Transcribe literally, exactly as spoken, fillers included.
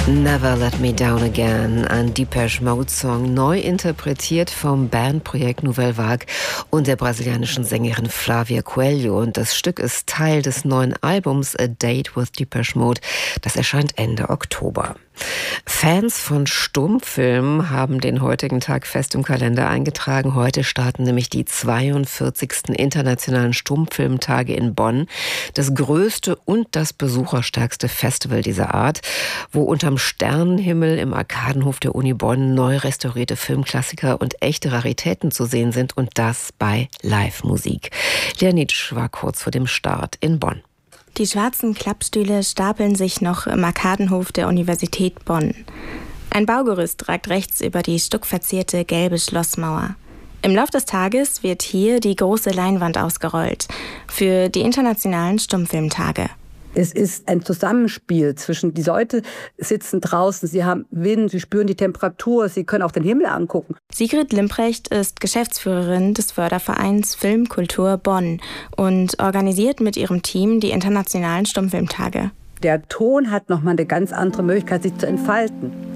Never Let Me Down Again, ein Depeche Mode Song, neu interpretiert vom Bandprojekt Nouvelle Vague und der brasilianischen Sängerin Flávia Coelho. Und das Stück ist Teil des neuen Albums A Date with Depeche Mode. Das erscheint Ende Oktober. Fans von Stummfilmen haben den heutigen Tag fest im Kalender eingetragen. Heute starten nämlich die zweiundvierzigsten internationalen Stummfilmtage in Bonn. Das größte und das besucherstärkste Festival dieser Art, wo unterm Sternenhimmel im Arkadenhof der Uni Bonn neu restaurierte Filmklassiker und echte Raritäten zu sehen sind, und das bei Live-Musik. Leonitsch war kurz vor dem Start in Bonn. Die schwarzen Klappstühle stapeln sich noch im Arkadenhof der Universität Bonn. Ein Baugerüst ragt rechts über die stuckverzierte gelbe Schlossmauer. Im Lauf des Tages wird hier die große Leinwand ausgerollt für die internationalen Stummfilmtage. Es ist ein Zusammenspiel zwischen, die Leute sitzen draußen, sie haben Wind, sie spüren die Temperatur, sie können auch den Himmel angucken. Sigrid Limprecht ist Geschäftsführerin des Fördervereins Filmkultur Bonn und organisiert mit ihrem Team die internationalen Stummfilmtage. Der Ton hat nochmal eine ganz andere Möglichkeit, sich zu entfalten.